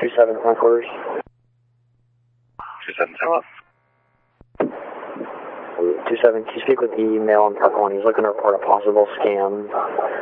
27 front quarters. 27 South. 27, can you speak with the male in Park 1? He's looking to report a possible scam